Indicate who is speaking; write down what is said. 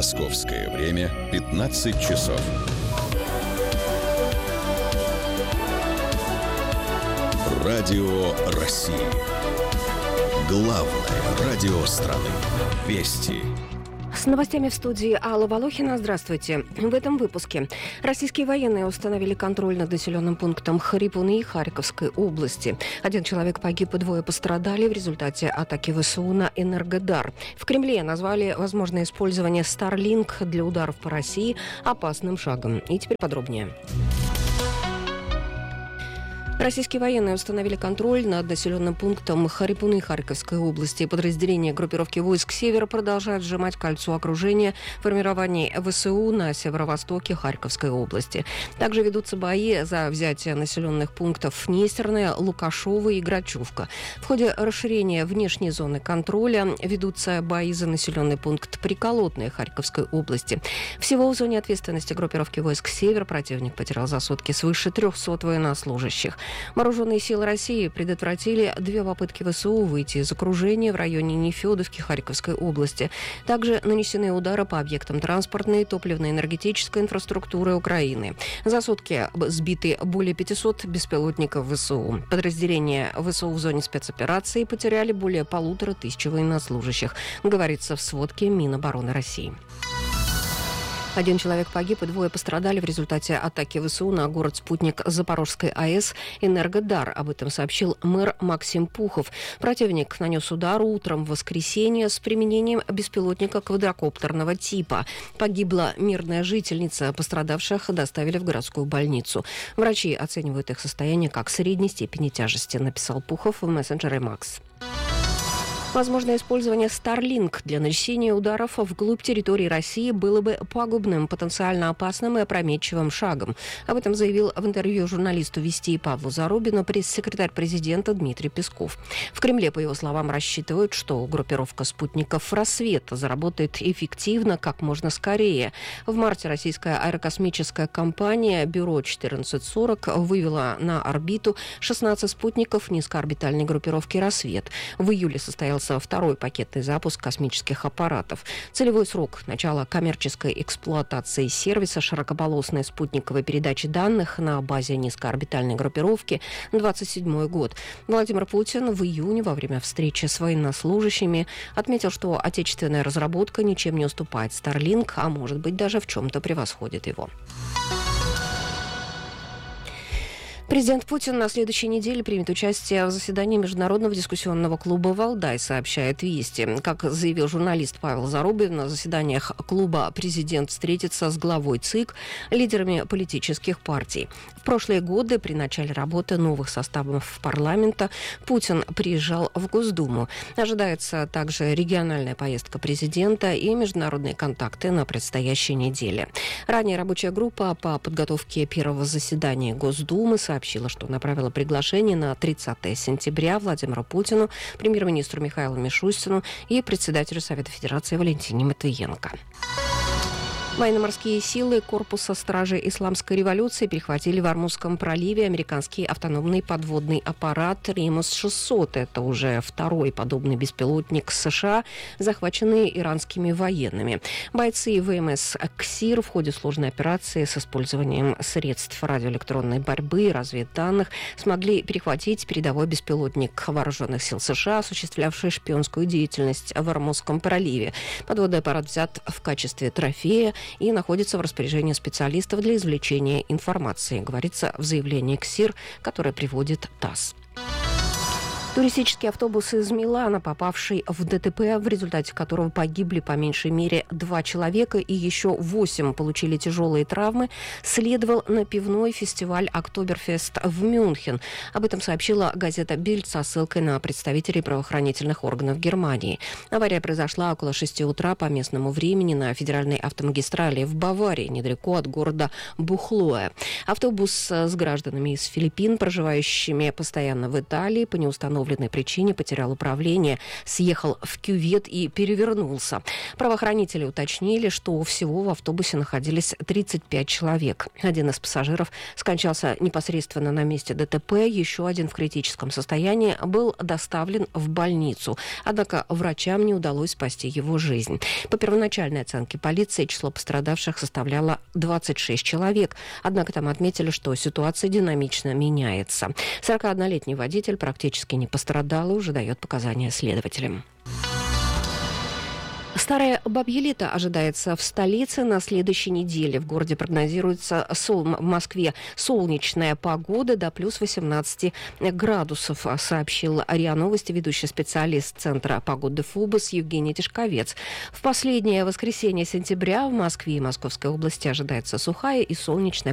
Speaker 1: Московское время 15 часов. Радио России. Главное радио страны. Вести.
Speaker 2: С новостями в студии Алла Волохина. Здравствуйте. В этом выпуске. Российские военные установили контроль над населенным пунктом Харипуны Харьковской области. 1 человек погиб и 2 пострадали в результате атаки ВСУ на Энергодар. В Кремле назвали возможное использование Starlink для ударов по России опасным шагом. И теперь подробнее. Российские военные установили контроль над населенным пунктом Харипуны Харьковской области. Подразделения группировки войск «Север» продолжают сжимать кольцо окружения формирований ВСУ на северо-востоке Харьковской области. Также ведутся бои за взятие населенных пунктов Нестерное, Лукашово и Грачевка. В ходе расширения внешней зоны контроля ведутся бои за населенный пункт Приколотное Харьковской области. Всего в зоне ответственности группировки войск «Север» противник потерял за сутки свыше 300 военнослужащих. Вооруженные силы России предотвратили 2 попытки ВСУ выйти из окружения в районе Нефедовки Харьковской области. Также нанесены удары по объектам транспортной и топливно-энергетической инфраструктуры Украины. За сутки сбиты более 500 беспилотников ВСУ. Подразделения ВСУ в зоне спецоперации потеряли более 1500 военнослужащих, говорится в сводке Минобороны России. 1 человек погиб и 2 пострадали в результате атаки ВСУ на город-спутник Запорожской АЭС «Энергодар». Об этом сообщил мэр Максим Пухов. Противник нанес удар утром в воскресенье с применением беспилотника квадрокоптерного типа. Погибла мирная жительница. Пострадавших доставили в городскую больницу. Врачи оценивают их состояние как средней степени тяжести, написал Пухов в мессенджере Макс. Возможное использование Starlink для нанесения ударов вглубь территории России было бы пагубным, потенциально опасным и опрометчивым шагом. Об этом заявил в интервью журналисту «Вести» Павлу Зарубину пресс-секретарь президента Дмитрий Песков. В Кремле, по его словам, рассчитывают, что группировка спутников «Рассвет» заработает эффективно как можно скорее. В марте российская аэрокосмическая компания «Бюро 1440» вывела на орбиту 16 спутников низкоорбитальной группировки «Рассвет». В июле состоялся 2-й пакетный запуск космических аппаратов. Целевой срок начала коммерческой эксплуатации сервиса широкополосной спутниковой передачи данных на базе низкоорбитальной группировки – 27 год. Владимир Путин в июне во время встречи с военнослужащими отметил, что отечественная разработка ничем не уступает Starlink, а может быть даже в чем-то превосходит его. Президент Путин на следующей неделе примет участие в заседании Международного дискуссионного клуба «Валдай», сообщает «Вести». Как заявил журналист Павел Зарубин, на заседаниях клуба президент встретится с главой ЦИК, лидерами политических партий. В прошлые годы при начале работы новых составов парламента Путин приезжал в Госдуму. Ожидается также региональная поездка президента и международные контакты на предстоящей неделе. Ранее рабочая группа по подготовке первого заседания Госдумы сообщила, что направила приглашение на 30 сентября Владимиру Путину, премьер-министру Михаилу Мишустину и председателю Совета Федерации Валентине Матвиенко. Военно-морские силы Корпуса стражей Исламской революции перехватили в Ормузском проливе американский автономный подводный аппарат «Римус-600». Это уже 2-й подобный беспилотник США, захваченный иранскими военными. Бойцы ВМС «Ксир» в ходе сложной операции с использованием средств радиоэлектронной борьбы и разведданных смогли перехватить передовой беспилотник вооруженных сил США, осуществлявший шпионскую деятельность в Ормузском проливе. Подводный аппарат взят в качестве трофея и находится в распоряжении специалистов для извлечения информации, говорится в заявлении КСИР, которое приводит ТАСС. Туристический автобус из Милана, попавший в ДТП, в результате которого погибли по меньшей мере 2 человека и еще 8 получили тяжелые травмы, следовал на пивной фестиваль «Октоберфест» в Мюнхен. Об этом сообщила газета «Бильд» со ссылкой на представителей правоохранительных органов Германии. Авария произошла около 6 утра по местному времени на федеральной автомагистрали в Баварии, недалеко от города Бухлоэ. Автобус с гражданами из Филиппин, проживающими постоянно в Италии, по неустановленным неустановленной причине потерял управление, съехал в кювет и перевернулся. Правоохранители уточнили, что всего в автобусе находились 35 человек. Один из пассажиров скончался непосредственно на месте ДТП, еще один в критическом состоянии был доставлен в больницу. Однако врачам не удалось спасти его жизнь. По первоначальной оценке полиции число пострадавших составляло 26 человек. Однако там отметили, что ситуация динамично меняется. 41-летний водитель практически не пострадал и уже дает показания следователям. Старое бабье лето ожидается в столице на следующей неделе. В городе прогнозируется в Москве солнечная погода до плюс 18 градусов, сообщил РИА Новости ведущий специалист Центра погоды ФУБОС Евгений Тишковец. В последнее воскресенье сентября в Москве и Московской области ожидается сухая и солнечная